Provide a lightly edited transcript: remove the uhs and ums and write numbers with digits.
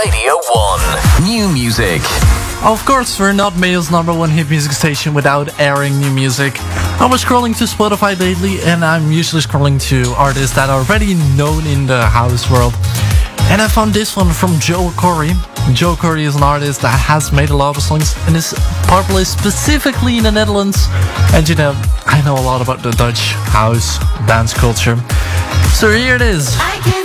Radio 1. New music. Of course, we're not Mayo's #1 hit music station without airing new music. I was scrolling to Spotify lately, and I'm usually scrolling to artists that are already known in the house world. And I found this one from Joel Corry. Joel Corry is an artist that has made a lot of songs and is popular specifically in the Netherlands. And you know, I know a lot about the Dutch house dance culture. So here it is.